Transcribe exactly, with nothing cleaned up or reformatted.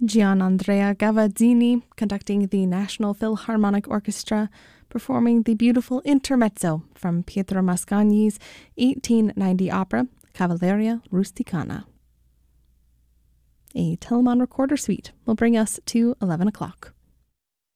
Gianandrea Gavazzini conducting the National Philharmonic Orchestra, performing the beautiful intermezzo from Pietro Mascagni's eighteen ninety opera, Cavalleria Rusticana. A Telemann recorder suite will bring us to eleven o'clock.